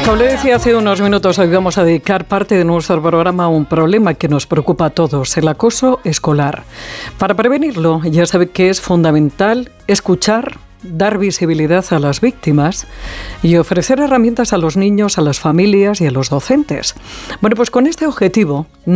Como le decía hace unos minutos, hoy vamos a dedicar parte de nuestro programa a un problema que nos preocupa a todos, el acoso escolar. Para prevenirlo, ya sabe que es fundamental escuchar, dar visibilidad a las víctimas y ofrecer herramientas a los niños, a las familias y a los docentes. Bueno, pues con este objetivo